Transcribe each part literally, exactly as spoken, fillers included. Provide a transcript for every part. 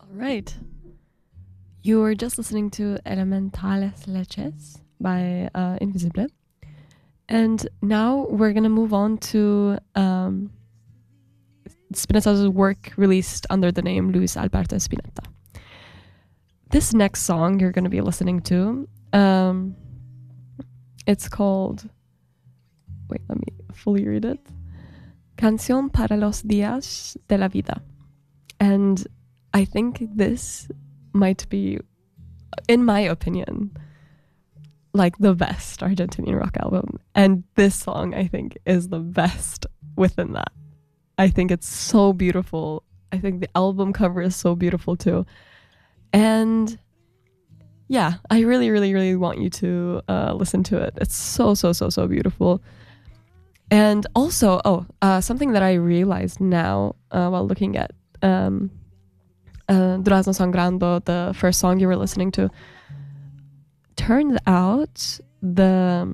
Right. You were just listening to Elementales Leches by uh, Invisible. And now we're going to move on to um, Spinetta's work released under the name Luis Alberto Spinetta. This next song you're going to be listening to, um, it's called, wait, let me fully read it. Canción para los días de la vida. And I think this might be, in my opinion, like the best Argentinian rock album. And this song, I think, is the best within that. I think it's so beautiful. I think the album cover is so beautiful too. And yeah, I really, really, really want you to uh, listen to it. It's so, so, so, so beautiful. And also, oh, uh, something that I realized now uh, while looking at um, uh, Durazno Sangrando, the first song you were listening to, turned out the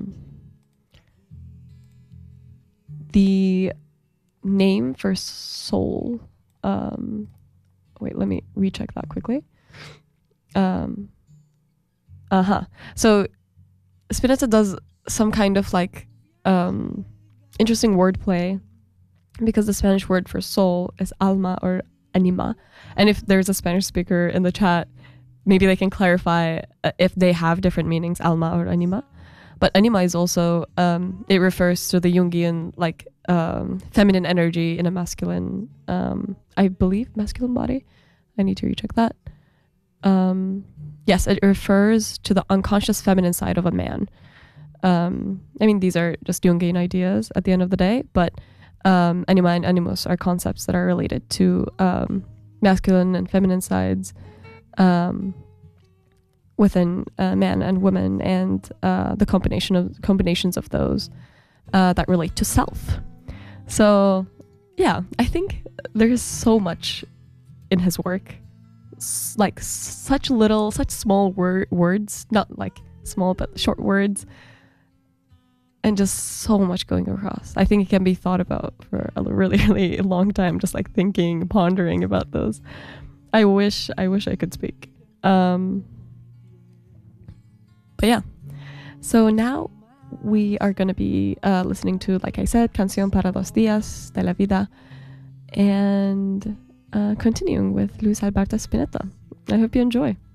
the name for soul. Um, wait, let me recheck that quickly. Um, uh huh. So Spinetta does some kind of like um, interesting wordplay because the Spanish word for soul is alma or anima, and if there's a Spanish speaker in the chat, maybe they can clarify uh, if they have different meanings, alma or anima. But anima is also, um, it refers to the Jungian, like, um, feminine energy in a masculine, um, I believe, masculine body. I need to recheck that. Um, yes, it refers to the unconscious feminine side of a man. Um, I mean, these are just Jungian ideas at the end of the day, but um, anima and animus are concepts that are related to um, masculine and feminine sides Um, within uh, man and woman, and uh, the combination of combinations of those uh, that relate to self. So, yeah, I think there's so much in his work, S- like such little, such small wor- words, not like small but short words, and just so much going across. I think it can be thought about for a really, really long time, just like thinking, pondering about those. I wish, I wish I could speak. Um, but yeah, so now we are going to be uh, listening to, like I said, Canción para los días de la vida, and uh, continuing with Luis Alberto Spinetta. I hope you enjoy.